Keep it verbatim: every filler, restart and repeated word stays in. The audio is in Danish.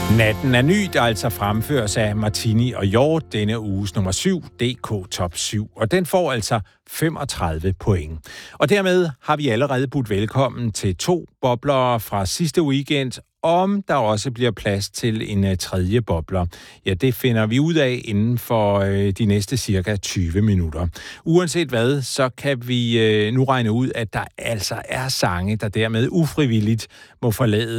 Natten er ny, der altså fremføres af Martini og Hjort, denne uges nummer syv, D K Top syv. Og den får altså femogtredive point. Og dermed har vi allerede budt velkommen til to boblere fra sidste weekend, om der også bliver plads til en uh, tredje bobler. Ja, det finder vi ud af inden for uh, de næste cirka tyve minutter. Uanset hvad, så kan vi uh, nu regne ud, at der altså er sange, der dermed ufrivilligt må forlade